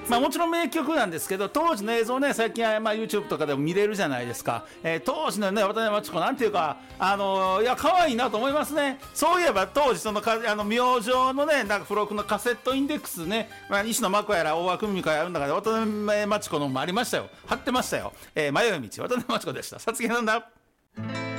まあ、もちろん名曲なんですけど、当時の映像ね、最近はまあ YouTube とかでも見れるじゃないですか。当時のね、渡辺真知子なんていうか、いや可愛いなと思いますね。そういえば当時その明星のね、なんか付録のカセットインデックスね、まあ、西野真子やら大和久美子やるんだから渡辺真知子のもありましたよ。貼ってましたよ。迷い道渡辺真知子でした。さつきなんだ。